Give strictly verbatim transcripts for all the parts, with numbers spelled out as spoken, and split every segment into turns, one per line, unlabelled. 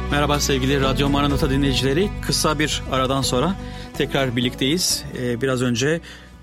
Merhaba sevgili Radyo Maranata dinleyicileri. Kısa bir aradan sonra tekrar birlikteyiz. Ee, biraz önce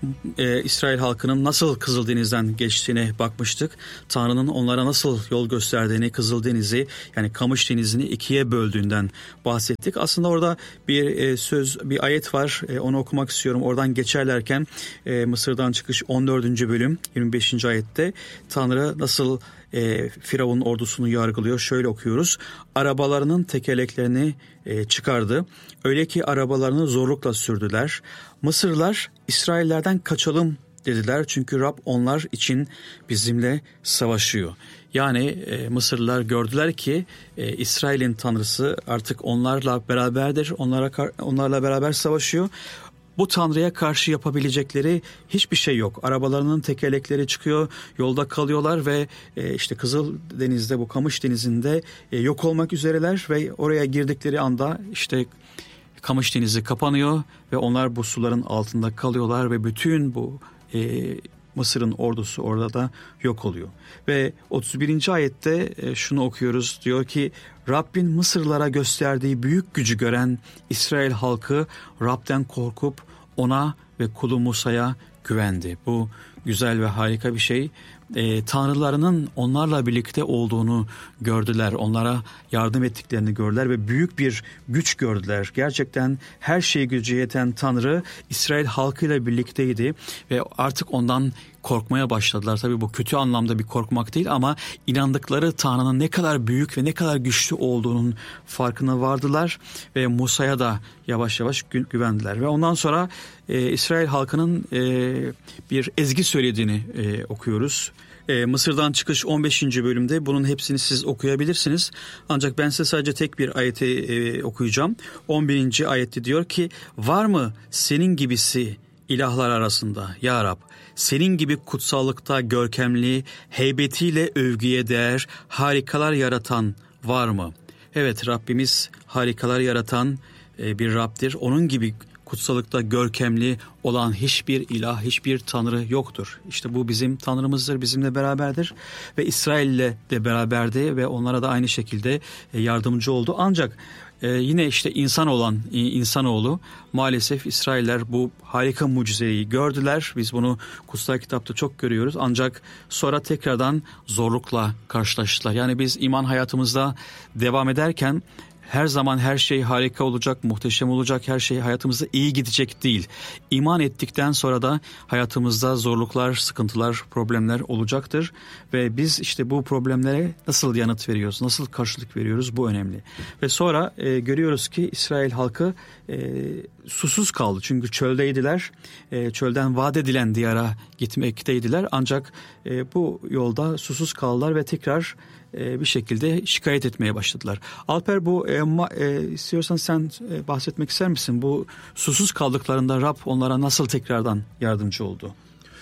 e, İsrail halkının nasıl Kızıldeniz'den geçtiğine bakmıştık. Tanrı'nın onlara nasıl yol gösterdiğini, Kızıldeniz'i yani Kamış Denizi'ni ikiye böldüğünden bahsettik. Aslında orada bir e, söz, bir ayet var. E, onu okumak istiyorum. Oradan geçerlerken e, Mısır'dan çıkış on dördüncü bölüm yirmi beşinci ayette Tanrı nasıl E, Firavun'un ordusunu yargılıyor. Şöyle okuyoruz. Arabalarının tekerleklerini e, çıkardı. Öyle ki arabalarını zorlukla sürdüler. Mısırlılar İsraillerden kaçalım dediler. Çünkü Rab onlar için bizimle savaşıyor. Yani e, Mısırlılar gördüler ki e, İsrail'in tanrısı artık onlarla beraberdir. Onlara onlarla beraber savaşıyor. Bu Tanrı'ya karşı yapabilecekleri hiçbir şey yok. Arabalarının tekerlekleri çıkıyor, yolda kalıyorlar ve e, işte Kızıldeniz'de, bu Kamış Denizi'nde e, yok olmak üzereler ve oraya girdikleri anda işte Kamış Denizi kapanıyor ve onlar bu suların altında kalıyorlar ve bütün bu e, Mısır'ın ordusu orada da yok oluyor. Ve otuz birinci ayette e, şunu okuyoruz, diyor ki Rabbin Mısırlara gösterdiği büyük gücü gören İsrail halkı Rab'den korkup ona ve kulu Musa'ya güvendi. Bu güzel ve harika bir şey. E, tanrılarının onlarla birlikte olduğunu gördüler. Onlara yardım ettiklerini gördüler ve büyük bir güç gördüler. Gerçekten her şeye gücü yeten Tanrı İsrail halkıyla birlikteydi ve artık ondan korkmaya başladılar. Tabii bu kötü anlamda bir korkmak değil ama inandıkları Tanrı'nın ne kadar büyük ve ne kadar güçlü olduğunun farkına vardılar ve Musa'ya da yavaş yavaş gü- güvendiler. Ve ondan sonra e, İsrail halkının e, bir ezgi söylediğini e, okuyoruz. E, Mısır'dan çıkış on beşinci bölümde bunun hepsini siz okuyabilirsiniz. Ancak ben size sadece tek bir ayeti e, okuyacağım. on birinci ayette diyor ki var mı senin gibisi ilahlar arasında ya Rab? Senin gibi kutsallıkta görkemli, heybetiyle övgüye değer harikalar yaratan var mı? Evet, Rabbimiz harikalar yaratan e, bir Rab'dir. Onun gibi kutsallıkta görkemli olan hiçbir ilah, hiçbir tanrı yoktur. İşte bu bizim tanrımızdır, bizimle beraberdir ve İsrail'le de beraberdi ve onlara da aynı şekilde yardımcı oldu. Ancak e, yine işte insan olan insanoğlu maalesef İsrailler bu harika mucizeyi gördüler. Biz bunu kutsal kitapta çok görüyoruz. Ancak sonra tekrardan zorlukla karşılaştılar. Yani biz iman hayatımızda devam ederken her zaman her şey harika olacak, muhteşem olacak, her şey hayatımızda iyi gidecek değil. İman ettikten sonra da hayatımızda zorluklar, sıkıntılar, problemler olacaktır. Ve biz işte bu problemlere nasıl yanıt veriyoruz, nasıl karşılık veriyoruz, bu önemli. Ve sonra e, görüyoruz ki İsrail halkı e, susuz kaldı. Çünkü çöldeydiler, e, çölden vaat edilen diyara gitmekteydiler. Ancak e, bu yolda susuz kaldılar ve tekrar bir şekilde şikayet etmeye başladılar. Alper, bu e, ma, e, istiyorsan sen e, bahsetmek ister misin? Bu susuz kaldıklarında Rab onlara nasıl tekrardan yardımcı oldu?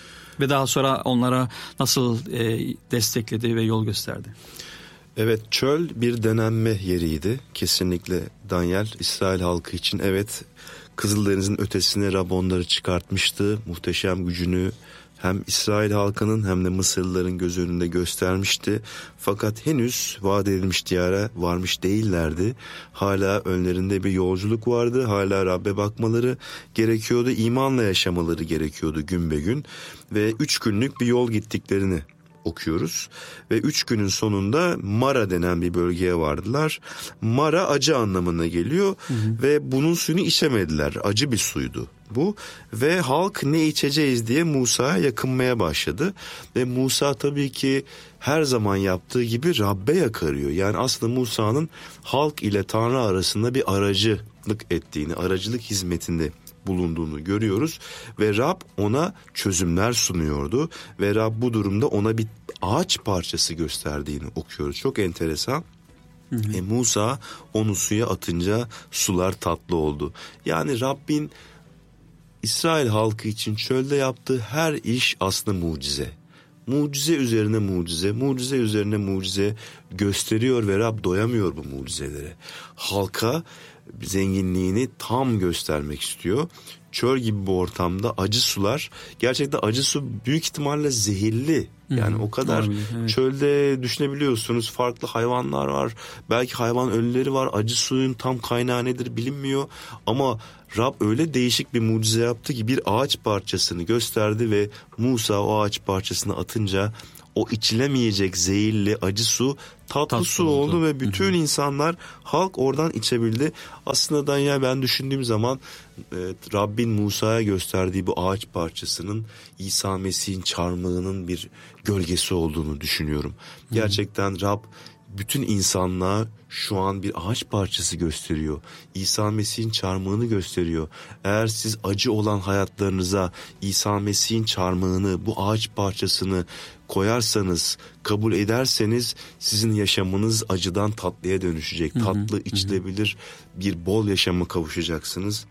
Ve daha sonra onlara nasıl e, destekledi ve yol gösterdi?
Evet, çöl bir denenme yeriydi. Kesinlikle Daniel, İsrail halkı için evet, Kızıldeniz'in ötesine Rab onları çıkartmıştı. Muhteşem gücünü hem İsrail halkının hem de Mısırlıların göz önünde göstermişti. Fakat henüz vaat edilmiş diyara varmış değillerdi. Hala önlerinde bir yolculuk vardı. Hala Rab'be bakmaları gerekiyordu. İmanla yaşamaları gerekiyordu gün be gün. Ve üç günlük bir yol gittiklerini okuyoruz. Ve üç günün sonunda Mara denen bir bölgeye vardılar. Mara acı anlamına geliyor. Hı hı. Ve bunun suyunu içemediler. Acı bir suydu bu ve halk ne içeceğiz diye Musa'ya yakınmaya başladı ve Musa tabii ki her zaman yaptığı gibi Rab'be yakarıyor. Yani aslında Musa'nın halk ile Tanrı arasında bir aracılık ettiğini, aracılık hizmetinde bulunduğunu görüyoruz ve Rab ona çözümler sunuyordu ve Rab bu durumda ona bir ağaç parçası gösterdiğini okuyoruz. Çok enteresan. Hı hı. E, Musa onu suya atınca sular tatlı oldu. Yani Rabbin İsrail halkı için çölde yaptığı her iş aslında mucize. Mucize üzerine mucize, mucize üzerine mucize gösteriyor ve Rab doyamıyor bu mucizelere. Halka zenginliğini tam göstermek istiyor. Çöl gibi bir ortamda acı sular, gerçekten acı su büyük ihtimalle zehirli. Yani hmm, o kadar olabilir, evet. Çölde düşünebiliyorsunuz, farklı hayvanlar var. Belki hayvan ölüleri var. Acı suyun tam kaynağı nedir bilinmiyor. Ama Rab öyle değişik bir mucize yaptı ki bir ağaç parçasını gösterdi ve Musa o ağaç parçasını atınca o içilemeyecek zehirli acı su tatlı, tatlı su oldu, oldu ve bütün Hı-hı. insanlar, halk oradan içebildi. Aslında Danyal, ben düşündüğüm zaman e, Rabbin Musa'ya gösterdiği bu ağaç parçasının İsa Mesih'in çarmıhının bir gölgesi olduğunu düşünüyorum. Hı-hı. Gerçekten Rab bütün insanlığa şu an bir ağaç parçası gösteriyor. İsa Mesih'in çarmıhını gösteriyor. Eğer siz acı olan hayatlarınıza İsa Mesih'in çarmıhını, bu ağaç parçasını koyarsanız, kabul ederseniz sizin yaşamınız acıdan tatlıya dönüşecek. Hı hı, Tatlı, içilebilir hı. bir bol yaşama kavuşacaksınız.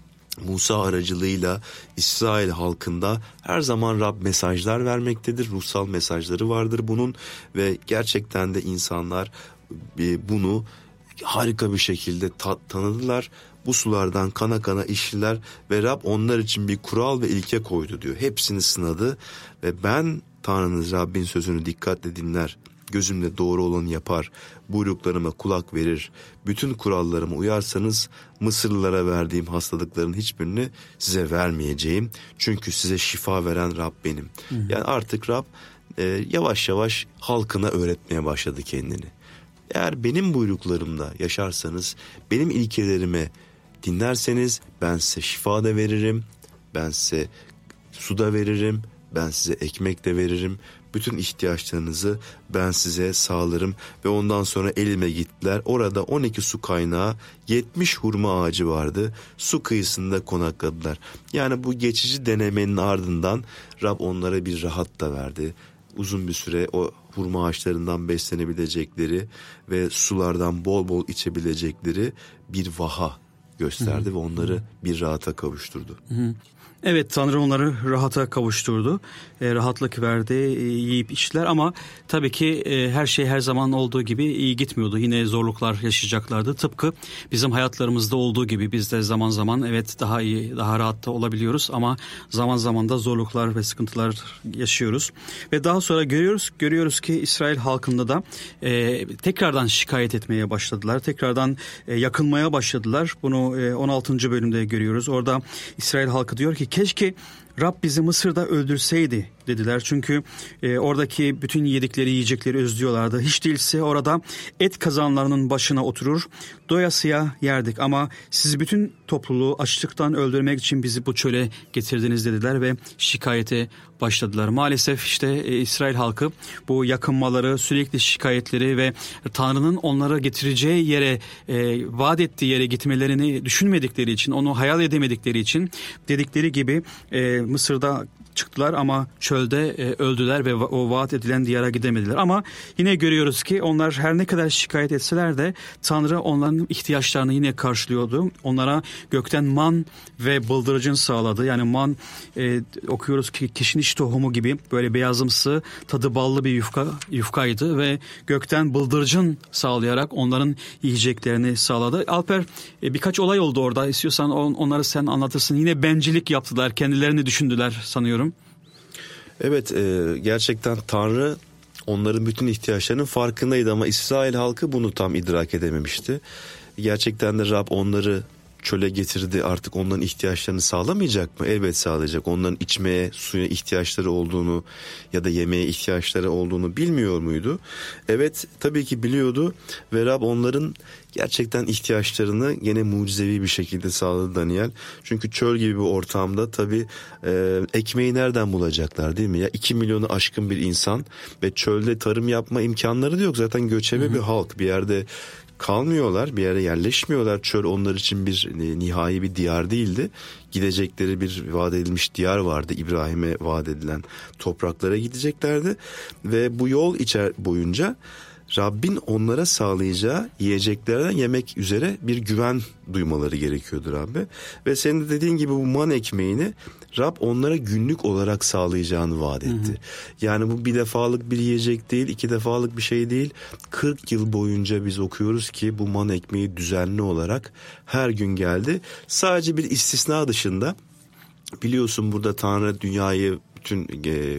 Musa aracılığıyla İsrail halkında her zaman Rab mesajlar vermektedir. Ruhsal mesajları vardır bunun ve gerçekten de insanlar bunu harika bir şekilde ta- tanıdılar. Bu sulardan kana kana içtiler ve Rab onlar için bir kural ve ilke koydu diyor. Hepsini sınadı ve ben Tanrınız Rabbin sözünü dikkatle dinler, gözümle doğru olanı yapar, buyruklarıma kulak verir, bütün kurallarıma uyarsanız Mısırlılara verdiğim hastalıkların hiçbirini size vermeyeceğim. Çünkü size şifa veren Rab benim. Hı. Yani artık Rab e, yavaş yavaş halkına öğretmeye başladı kendini. Eğer benim buyruklarımda yaşarsanız, benim ilkelerime dinlerseniz ben size şifa da veririm, ben size su da veririm, ben size ekmek de veririm. Bütün ihtiyaçlarınızı ben size sağlarım. Ve ondan sonra elime gittiler. Orada on iki su kaynağı, yetmiş hurma ağacı vardı. Su kıyısında konakladılar. Yani bu geçici denemenin ardından Rab onlara bir rahat da verdi. Uzun bir süre o hurma ağaçlarından beslenebilecekleri ve sulardan bol bol içebilecekleri bir vaha gösterdi. Hı-hı. Ve onları bir rahata kavuşturdu.
Hı-hı. Evet, Tanrı onları rahata kavuşturdu, e, rahatlık verdi, e, yiyip içtiler ama tabii ki e, her şey her zaman olduğu gibi iyi gitmiyordu. Yine zorluklar yaşayacaklardı. Tıpkı bizim hayatlarımızda olduğu gibi biz de zaman zaman evet daha iyi, daha rahat da olabiliyoruz ama zaman zaman da zorluklar ve sıkıntılar yaşıyoruz. Ve daha sonra görüyoruz görüyoruz ki İsrail halkında da e, tekrardan şikayet etmeye başladılar. Tekrardan e, yakınmaya başladılar. Bunu e, on altıncı bölümde görüyoruz. Orada İsrail halkı diyor ki keşke Rab bizi Mısır'da öldürseydi dediler. Çünkü e, oradaki bütün yedikleri yiyecekleri özlüyorlardı. Hiç değilse orada et kazanlarının başına oturur, doyasıya yerdik. Ama siz bütün topluluğu açlıktan öldürmek için bizi bu çöle getirdiniz dediler ve şikayete başladılar. Maalesef işte e, İsrail halkı bu yakınmaları, sürekli şikayetleri ve Tanrı'nın onlara getireceği yere, e, vaat ettiği yere gitmelerini düşünmedikleri için, onu hayal edemedikleri için dedikleri gibi e, Mısır'da çıktılar ama çölde e, öldüler ve o vaat edilen diyara gidemediler. Ama yine görüyoruz ki onlar her ne kadar şikayet etseler de Tanrı onların ihtiyaçlarını yine karşılıyordu. Onlara gökten man ve bıldırcın sağladı. Yani man e, okuyoruz ki kişniş tohumu gibi böyle beyazımsı, tadı ballı bir yufka yufkaydı ve gökten bıldırcın sağlayarak onların yiyeceklerini sağladı. Alper, e, birkaç olay oldu orada. İstiyorsan on, onları sen anlatırsın. Yine bencillik yaptılar. Kendilerini düşündüler sanıyorum.
Evet, e, gerçekten Tanrı onların bütün ihtiyaçlarının farkındaydı ama İsrail halkı bunu tam idrak edememişti. Gerçekten de Rab onları çöle getirdi, artık onların ihtiyaçlarını sağlamayacak mı? Elbet sağlayacak. Onların içmeye, suya ihtiyaçları olduğunu ya da yemeğe ihtiyaçları olduğunu bilmiyor muydu? Evet, tabii ki biliyordu ve Rab onların gerçekten ihtiyaçlarını gene mucizevi bir şekilde sağladı Daniel. Çünkü çöl gibi bir ortamda tabii e, ekmeği nereden bulacaklar değil mi? Ya iki milyonu aşkın bir insan ve çölde tarım yapma imkanları da yok. Zaten göçebe Hı-hı. bir halk, bir yerde kalmıyorlar, bir yere yerleşmiyorlar. Çöl onlar için bir e, nihai bir diyar değildi. Gidecekleri bir vaat edilmiş diyar vardı. İbrahim'e vaat edilen topraklara gideceklerdi ve bu yol içer boyunca Rabbin onlara sağlayacağı yiyeceklerden yemek üzere bir güven duymaları gerekiyordu Rabbe. Ve senin de dediğin gibi bu man ekmeğini Rab onlara günlük olarak sağlayacağını vaat etti. Hı hı. Yani bu bir defalık bir yiyecek değil, iki defalık bir şey değil. kırk yıl boyunca biz okuyoruz ki bu man ekmeği düzenli olarak her gün geldi. Sadece bir istisna dışında, biliyorsun burada Tanrı dünyayı, bütün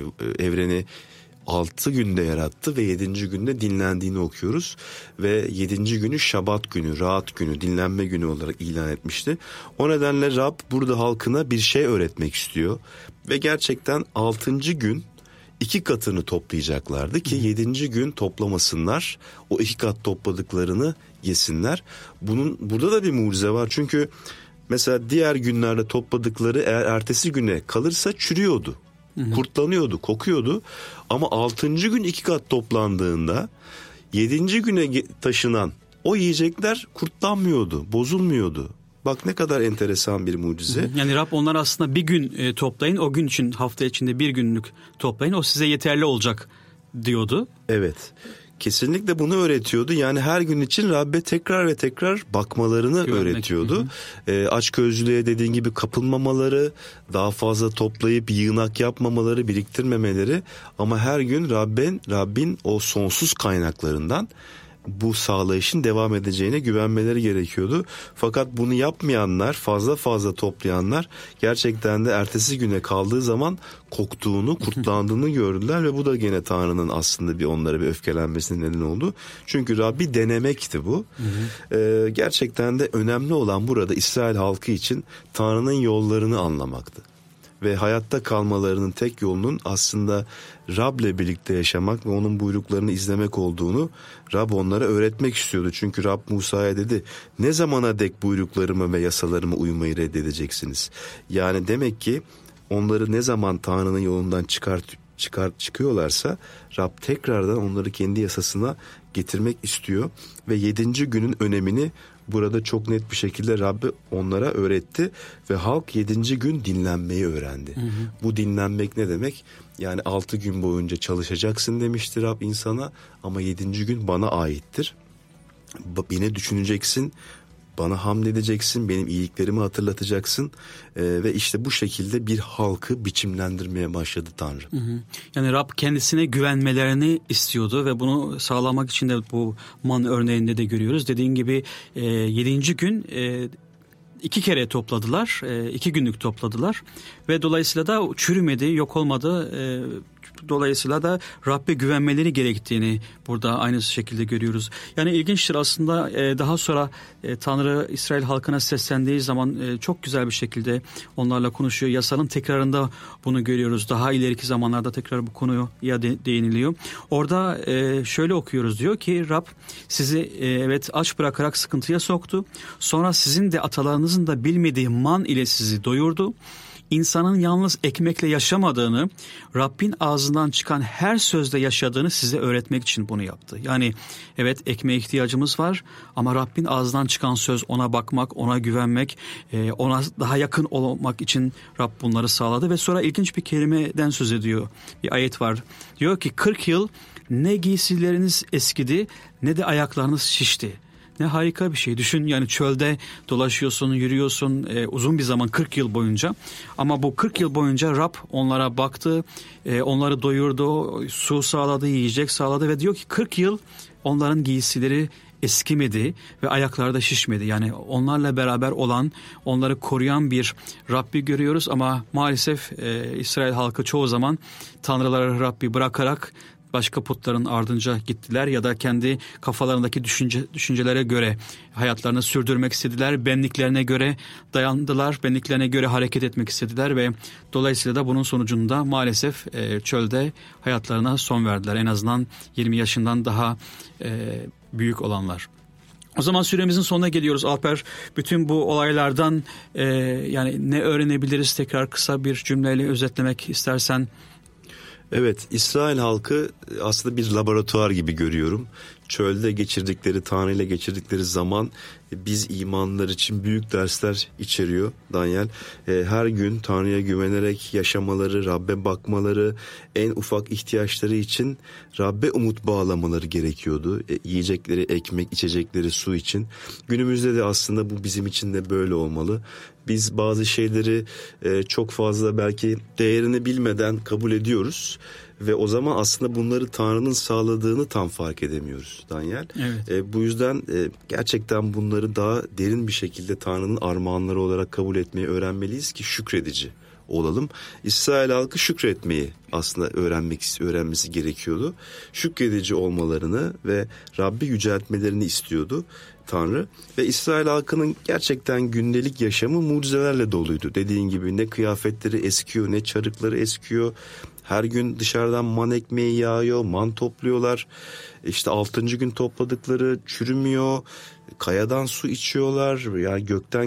evreni altı günde yarattı ve yedinci günde dinlendiğini okuyoruz. Ve yedinci günü Şabat günü, rahat günü, dinlenme günü olarak ilan etmişti. O nedenle Rab burada halkına bir şey öğretmek istiyor. Ve gerçekten altıncı gün iki katını toplayacaklardı ki yedinci gün toplamasınlar. O iki kat topladıklarını yesinler. Bunun burada da bir mucize var. Çünkü mesela diğer günlerde topladıkları eğer ertesi güne kalırsa çürüyordu. Hı-hı. Kurtlanıyordu, kokuyordu. Ama altıncı gün iki kat toplandığında yedinci güne taşınan o yiyecekler kurtlanmıyordu, bozulmuyordu. Bak ne kadar enteresan bir mucize.
Yani Rab onlar aslında bir gün e, toplayın, o gün için, hafta içinde bir günlük toplayın, o size yeterli olacak diyordu.
Evet. Kesinlikle bunu öğretiyordu. Yani her gün için Rabbe tekrar ve tekrar bakmalarını Güvenmek. öğretiyordu. E, açgözlülüğe dediğin gibi kapılmamaları, daha fazla toplayıp yığınak yapmamaları, biriktirmemeleri. Ama her gün Rabbin, Rabbin o sonsuz kaynaklarından bu sağlayışın devam edeceğine güvenmeleri gerekiyordu. Fakat bunu yapmayanlar, fazla fazla toplayanlar gerçekten de ertesi güne kaldığı zaman koktuğunu, kurtlandığını gördüler ve bu da gene Tanrı'nın aslında bir onlara bir öfkelenmesine neden oldu. Çünkü Rabbi denemekti bu. Hı hı. Ee, gerçekten de önemli olan burada İsrail halkı için Tanrı'nın yollarını anlamaktı. Ve hayatta kalmalarının tek yolunun aslında Rab'le birlikte yaşamak ve onun buyruklarını izlemek olduğunu Rab onlara öğretmek istiyordu. Çünkü Rab Musa'ya dedi, ne zamana dek buyruklarıma ve yasalarıma uymayı reddedeceksiniz? Yani demek ki onları ne zaman Tanrı'nın yolundan çıkart, çıkar, çıkıyorlarsa Rab tekrardan onları kendi yasasına getirmek istiyor. Ve yedinci günün önemini burada çok net bir şekilde Rabbi onlara öğretti ve halk yedinci gün dinlenmeyi öğrendi. Hı hı. Bu dinlenmek ne demek? Yani altı gün boyunca çalışacaksın demiştir Rab insana ama yedinci gün bana aittir. Beni düşüneceksin, bana hamd edeceksin, benim iyiliklerimi hatırlatacaksın ee, ve işte bu şekilde bir halkı biçimlendirmeye başladı Tanrı. Hı hı.
Yani Rab kendisine güvenmelerini istiyordu ve bunu sağlamak için de bu man örneğinde de görüyoruz. Dediğin gibi e, yedinci gün e, iki kere topladılar, e, iki günlük topladılar ve dolayısıyla da çürümedi, yok olmadı. E, Dolayısıyla da Rabbe güvenmeleri gerektiğini burada aynı şekilde görüyoruz. Yani ilginçtir aslında, daha sonra Tanrı İsrail halkına seslendiği zaman çok güzel bir şekilde onlarla konuşuyor. Yasanın tekrarında bunu görüyoruz. Daha ileriki zamanlarda tekrar bu konuya değiniliyor. Orada şöyle okuyoruz, diyor ki Rab sizi evet aç bırakarak sıkıntıya soktu. Sonra sizin de atalarınızın da bilmediği man ile sizi doyurdu. İnsanın yalnız ekmekle yaşamadığını, Rabbin ağzından çıkan her sözde yaşadığını size öğretmek için bunu yaptı. Yani evet, ekmeğe ihtiyacımız var ama Rabbin ağzından çıkan söz, ona bakmak, ona güvenmek, ona daha yakın olmak için Rab bunları sağladı. Ve sonra ilginç bir kelimeden söz ediyor. Bir ayet var. Diyor ki kırk yıl ne giysileriniz eskidi ne de ayaklarınız şişti. Ne harika bir şey. Düşün, yani çölde dolaşıyorsun, yürüyorsun e, uzun bir zaman, kırk yıl boyunca. Ama bu kırk yıl boyunca Rab onlara baktı, e, onları doyurdu, su sağladı, yiyecek sağladı ve diyor ki kırk yıl onların giysileri eskimedi ve ayakları da şişmedi. Yani onlarla beraber olan, onları koruyan bir Rabbi görüyoruz ama maalesef e, İsrail halkı çoğu zaman tanrıları Rabbi bırakarak başka putların ardınca gittiler ya da kendi kafalarındaki düşünce, düşüncelere göre hayatlarını sürdürmek istediler. Benliklerine göre dayandılar, benliklerine göre hareket etmek istediler ve dolayısıyla da bunun sonucunda maalesef e, çölde hayatlarına son verdiler. En azından yirmi yaşından daha e, büyük olanlar. O zaman süremizin sonuna geliyoruz Alper. Bütün bu olaylardan e, yani ne öğrenebiliriz, tekrar kısa bir cümleyle özetlemek istersen.
Evet, İsrail halkı aslında bir laboratuvar gibi görüyorum. çölde geçirdikleri, Tanrı ile geçirdikleri zaman biz imanlar için büyük dersler içeriyor Daniel. Her gün Tanrı'ya güvenerek yaşamaları, Rabbe bakmaları, en ufak ihtiyaçları için Rabbe umut bağlamaları gerekiyordu. Yiyecekleri ekmek, içecekleri su için. Günümüzde de aslında bu bizim için de böyle olmalı. Biz bazı şeyleri çok fazla belki değerini bilmeden kabul ediyoruz. Ve o zaman aslında bunları Tanrı'nın sağladığını tam fark edemiyoruz Daniel.
Evet.
E, bu yüzden e, gerçekten bunları daha derin bir şekilde Tanrı'nın armağanları olarak kabul etmeyi öğrenmeliyiz ki şükredici olalım. İsrail halkı şükretmeyi aslında öğrenmek öğrenmesi gerekiyordu. Şükredici olmalarını ve Rabbi yüceltmelerini istiyordu Tanrı. Ve İsrail halkının gerçekten gündelik yaşamı mucizelerle doluydu. Dediğin gibi ne kıyafetleri eskiyor, ne çarıkları eskiyor. Her gün dışarıdan man ekmeği yağıyor, man topluyorlar. İşte altıncı gün topladıkları çürümüyor. Kayadan su içiyorlar. Yani gökten